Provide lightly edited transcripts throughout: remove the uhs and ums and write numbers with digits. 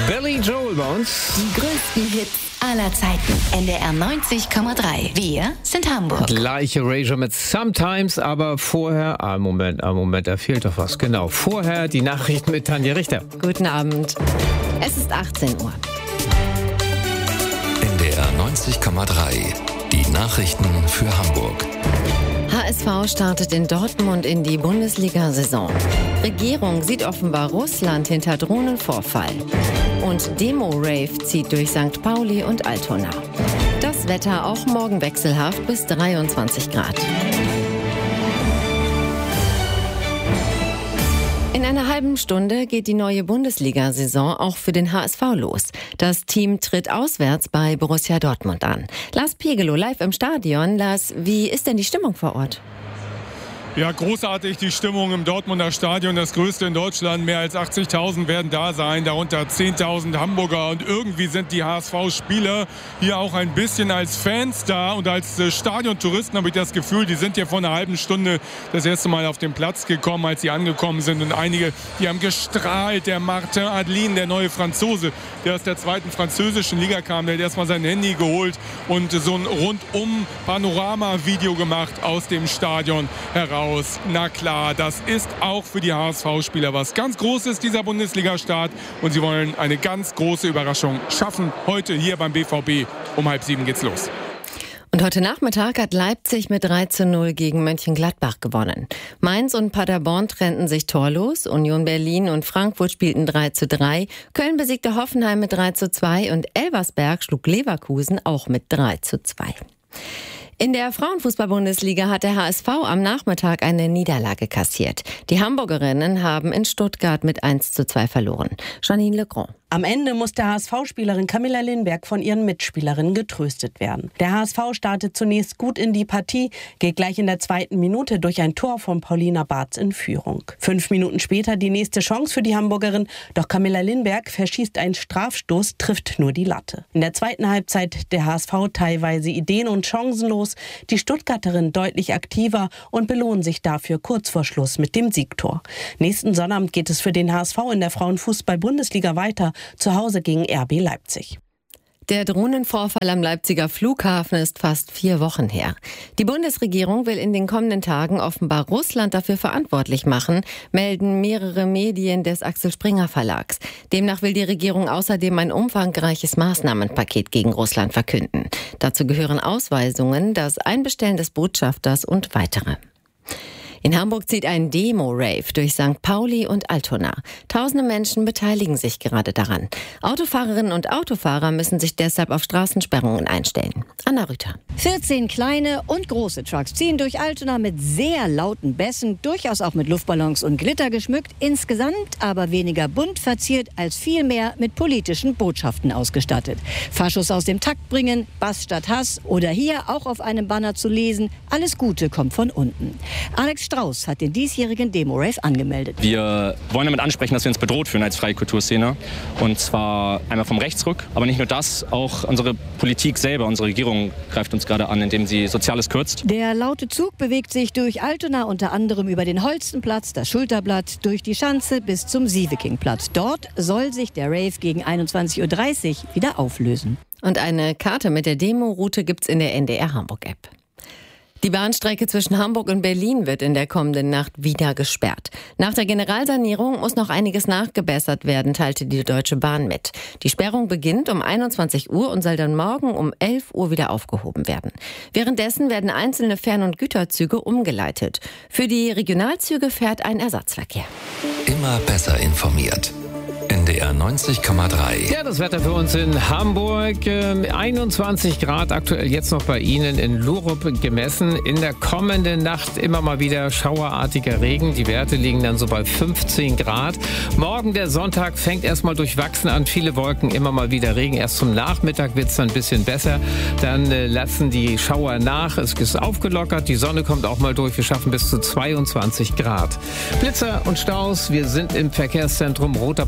Billy Joel bei uns. Die größten Hits aller Zeiten. NDR 90,3. Wir sind Hamburg. Gleiche Erasure mit Sometimes, aber vorher... Moment, da fehlt doch was. Genau, vorher die Nachrichten mit Tanja Richter. Guten Abend. Es ist 18 Uhr. NDR 90,3. Die Nachrichten für Hamburg. HSV startet in Dortmund in die Bundesliga-Saison. Regierung sieht offenbar Russland hinter Drohnenvorfall. Und Demo-Rave zieht durch St. Pauli und Altona. Das Wetter auch morgen wechselhaft bis 23 Grad. In einer halben Stunde geht die neue Bundesliga-Saison auch für den HSV los. Das Team tritt auswärts bei Borussia Dortmund an. Lars Pegelow live im Stadion. Lars, wie ist denn die Stimmung vor Ort? Ja, großartig die Stimmung im Dortmunder Stadion, das größte in Deutschland. Mehr als 80.000 werden da sein, darunter 10.000 Hamburger. Und irgendwie sind die HSV-Spieler hier auch ein bisschen als Fans da. Und als Stadiontouristen habe ich das Gefühl, die sind hier vor einer halben Stunde das erste Mal auf den Platz gekommen, als sie angekommen sind. Und einige, die haben gestrahlt. Der Martin Adlin, der neue Franzose, der aus der zweiten französischen Liga kam, der hat erstmal sein Handy geholt und so ein Rundum-Panorama-Video gemacht aus dem Stadion heraus. Na klar, das ist auch für die HSV-Spieler was ganz Großes, dieser Bundesliga-Start. Und sie wollen eine ganz große Überraschung schaffen. Heute hier beim BVB um 6:30 geht's los. Und heute Nachmittag hat Leipzig mit 3:0 gegen Mönchengladbach gewonnen. Mainz und Paderborn trennten sich torlos. Union Berlin und Frankfurt spielten 3:3. Köln besiegte Hoffenheim mit 3:2 und Elversberg schlug Leverkusen auch mit 3:2. In der Frauenfußball-Bundesliga hat der HSV am Nachmittag eine Niederlage kassiert. Die Hamburgerinnen haben in Stuttgart mit 1:2 verloren. Janine Legrand. Am Ende musste HSV-Spielerin Camilla Lindberg von ihren Mitspielerinnen getröstet werden. Der HSV startet zunächst gut in die Partie, geht gleich in der 2. Minute durch ein Tor von Paulina Bartz in Führung. 5 Minuten später die nächste Chance für die Hamburgerin, doch Camilla Lindberg verschießt einen Strafstoß, trifft nur die Latte. In der 2. Halbzeit der HSV teilweise ideen- und chancenlos, die Stuttgarterin deutlich aktiver und belohnen sich dafür kurz vor Schluss mit dem Siegtor. Nächsten Sonnabend geht es für den HSV in der Frauenfußball-Bundesliga weiter, zu Hause gegen RB Leipzig. Der Drohnenvorfall am Leipziger Flughafen ist fast 4 Wochen her. Die Bundesregierung will in den kommenden Tagen offenbar Russland dafür verantwortlich machen, melden mehrere Medien des Axel Springer Verlags. Demnach will die Regierung außerdem ein umfangreiches Maßnahmenpaket gegen Russland verkünden. Dazu gehören Ausweisungen, das Einbestellen des Botschafters und weitere. In Hamburg zieht ein Demo-Rave durch St. Pauli und Altona. Tausende Menschen beteiligen sich gerade daran. Autofahrerinnen und Autofahrer müssen sich deshalb auf Straßensperrungen einstellen. Anna Rüther. 14 kleine und große Trucks ziehen durch Altona mit sehr lauten Bässen, durchaus auch mit Luftballons und Glitter geschmückt, insgesamt aber weniger bunt verziert als vielmehr mit politischen Botschaften ausgestattet. Faschos aus dem Takt bringen, Bass statt Hass oder hier auch auf einem Banner zu lesen, alles Gute kommt von unten. Alex Strauß hat den diesjährigen Demo-Rave angemeldet. Wir wollen damit ansprechen, dass wir uns bedroht fühlen als freie Kulturszene. Und zwar einmal vom Rechtsruck, aber nicht nur das, auch unsere Politik selber, unsere Regierung greift uns gerade an, indem sie Soziales kürzt. Der laute Zug bewegt sich durch Altona unter anderem über den Holstenplatz, das Schulterblatt, durch die Schanze bis zum Sievekingplatz. Dort soll sich der Rave gegen 21:30 Uhr wieder auflösen. Und eine Karte mit der Demo-Route gibt's in der NDR Hamburg-App. Die Bahnstrecke zwischen Hamburg und Berlin wird in der kommenden Nacht wieder gesperrt. Nach der Generalsanierung muss noch einiges nachgebessert werden, teilte die Deutsche Bahn mit. Die Sperrung beginnt um 21 Uhr und soll dann morgen um 11 Uhr wieder aufgehoben werden. Währenddessen werden einzelne Fern- und Güterzüge umgeleitet. Für die Regionalzüge fährt ein Ersatzverkehr. Immer besser informiert. NDR 90,3. Ja, das Wetter für uns in Hamburg. 21 Grad aktuell jetzt noch bei Ihnen in Lurup gemessen. In der kommenden Nacht immer mal wieder schauerartiger Regen. Die Werte liegen dann so bei 15 Grad. Morgen, der Sonntag, fängt erstmal durchwachsen an. Viele Wolken, immer mal wieder Regen. Erst zum Nachmittag wird es dann ein bisschen besser. Dann lassen die Schauer nach. Es ist aufgelockert. Die Sonne kommt auch mal durch. Wir schaffen bis zu 22 Grad. Blitzer und Staus. Wir sind im Verkehrszentrum Roter Baum A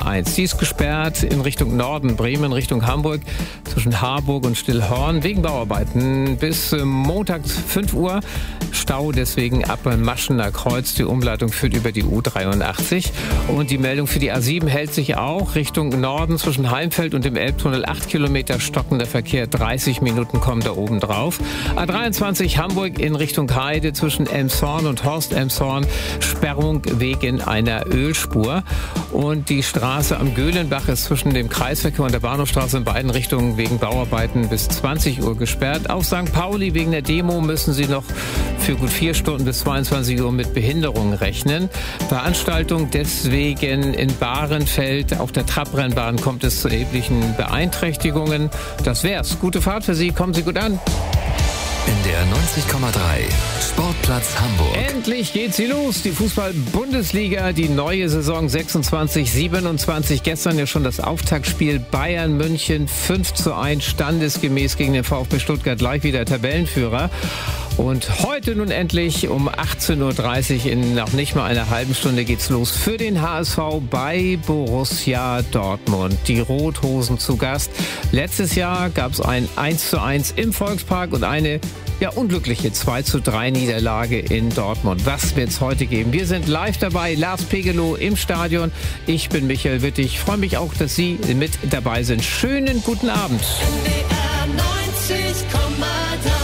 A1. Die ist gesperrt in Richtung Norden, Bremen Richtung Hamburg, zwischen Harburg und Stillhorn, wegen Bauarbeiten bis Montag 5 Uhr. Stau deswegen ab Maschener Kreuz. Die Umleitung führt über die U83. Und die Meldung für die A7 hält sich auch Richtung Norden zwischen Heimfeld und dem Elbtunnel. 8 Kilometer stockender Verkehr, 30 Minuten kommen da oben drauf. A23 Hamburg in Richtung Heide zwischen Elmshorn und Horst-Elmshorn. Sperrung wegen einer Ölspur. Und die Straße am Göhlenbach ist zwischen dem Kreisverkehr und der Bahnhofstraße in beiden Richtungen wegen Bauarbeiten bis 20 Uhr gesperrt. Auf St. Pauli wegen der Demo müssen Sie noch für gut 4 Stunden bis 22 Uhr mit Behinderung rechnen. Veranstaltung deswegen in Bahrenfeld. Auf der Trabrennbahn kommt es zu erheblichen Beeinträchtigungen. Das wär's. Gute Fahrt für Sie. Kommen Sie gut an. In der 90,3 Sportplatz Hamburg. Endlich geht sie los. Die Fußball-Bundesliga, die neue Saison 26/27. Gestern ja schon das Auftaktspiel Bayern München 5:1 standesgemäß gegen den VfB Stuttgart, gleich wieder Tabellenführer. Und heute nun endlich um 18:30 Uhr, in noch nicht mal einer halben Stunde geht's los für den HSV bei Borussia Dortmund. Die Rothosen zu Gast. Letztes Jahr gab es ein 1:1 im Volkspark und eine unglückliche 2:3 Niederlage in Dortmund. Was wird es heute geben? Wir sind live dabei. Lars Pegelow im Stadion. Ich bin Michael Wittig. Ich freue mich auch, dass Sie mit dabei sind. Schönen guten Abend. NDR 90,3